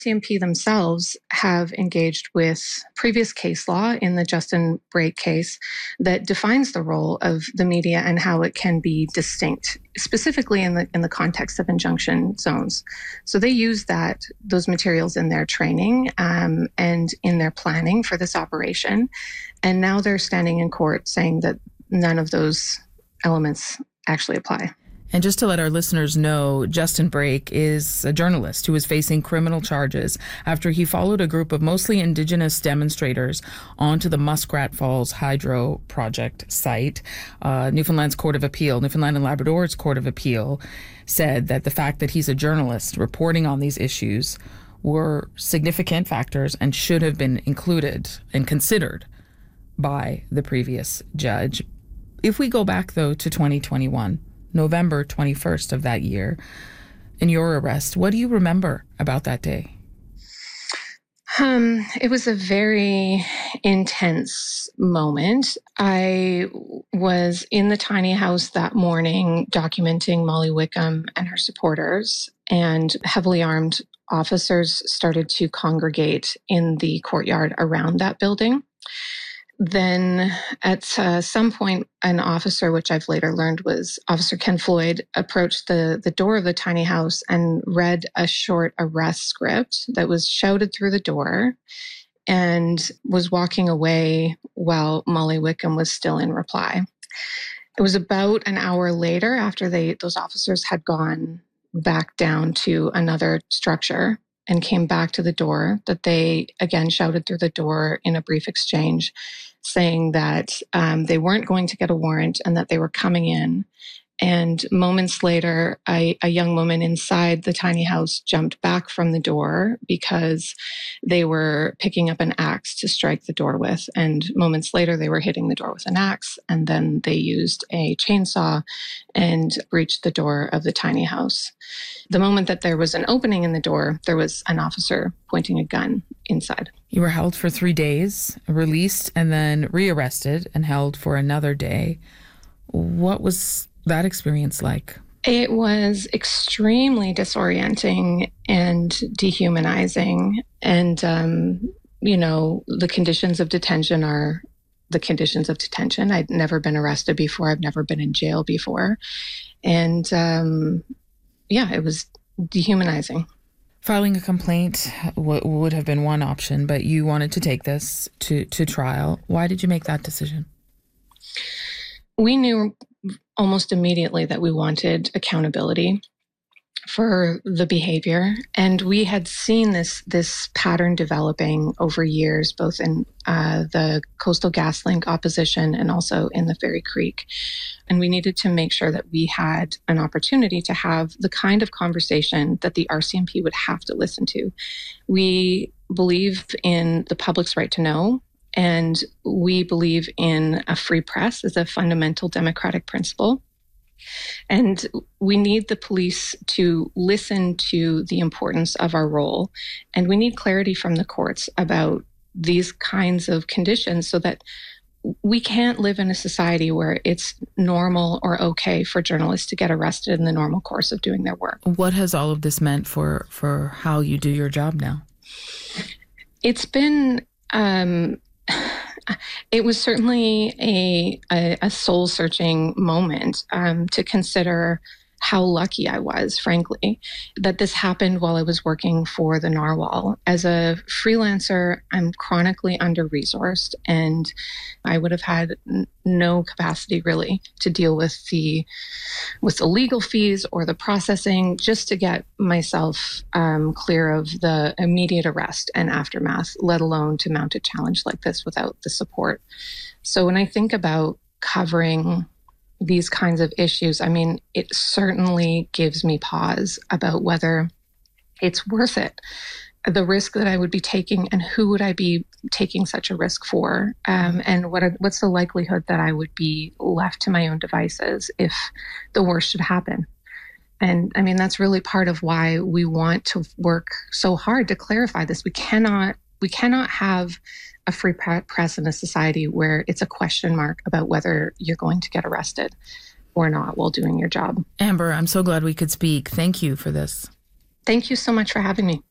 CMP themselves have engaged with previous case law in the Justin Brake case that defines the role of the media and how it can be distinct, specifically in the context of injunction zones. So they use those materials in their training and in their planning for this operation. And now they're standing in court saying that none of those elements actually apply. And just to let our listeners know, Justin Brake is a journalist who is facing criminal charges after he followed a group of mostly Indigenous demonstrators onto the Muskrat Falls Hydro Project site. Newfoundland and Labrador's Court of Appeal said that the fact that he's a journalist reporting on these issues were significant factors and should have been included and considered by the previous judge. If we go back, though, to 2021, November 21st of that year, in your arrest, what do you remember about that day? It was a very intense moment. I was in the tiny house that morning documenting Molly Wickham and her supporters, and heavily armed officers started to congregate in the courtyard around that building. Then at some point, an officer, which I've later learned was Officer Ken Floyd, approached the door of the tiny house and read a short arrest script that was shouted through the door and was walking away while Molly Wickham was still in reply. It was about an hour later, after those officers had gone back down to another structure and came back to the door, that they again shouted through the door in a brief exchange, saying that they weren't going to get a warrant and that they were coming in. And moments later, a young woman inside the tiny house jumped back from the door because they were picking up an axe to strike the door with. And moments later, they were hitting the door with an axe. And then they used a chainsaw and breached the door of the tiny house. The moment that there was an opening in the door, there was an officer pointing a gun inside. You were held for 3 days, released, and then rearrested and held for another day. What was that experience like? It was extremely disorienting and dehumanizing. And, the conditions of detention are the conditions of detention. I'd never been arrested before. I've never been in jail before. And, it was dehumanizing. Filing a complaint would have been one option, but you wanted to take this to trial. Why did you make that decision? We knew almost immediately that we wanted accountability for the behavior. And we had seen this pattern developing over years, both in the Coastal GasLink opposition and also in the Fairy Creek. And we needed to make sure that we had an opportunity to have the kind of conversation that the RCMP would have to listen to. We believe in the public's right to know, and we believe in a free press as a fundamental democratic principle. And we need the police to listen to the importance of our role. And we need clarity from the courts about these kinds of conditions so that we can't live in a society where it's normal or okay for journalists to get arrested in the normal course of doing their work. What has all of this meant for how you do your job now? It's been... It was certainly a soul-searching moment to consider how lucky I was, frankly, that this happened while I was working for the Narwhal. As a freelancer, I'm chronically under-resourced, and I would have had no capacity really to deal with the legal fees or the processing just to get myself clear of the immediate arrest and aftermath, let alone to mount a challenge like this without the support. So when I think about covering these kinds of issues, I mean, it certainly gives me pause about whether it's worth it, the risk that I would be taking, and who would I be taking such a risk for, and what's the likelihood that I would be left to my own devices if the worst should happen. And I mean, that's really part of why we want to work so hard to clarify this. We cannot have a free press in a society where it's a question mark about whether you're going to get arrested or not while doing your job. Amber, I'm so glad we could speak. Thank you for this. Thank you so much for having me.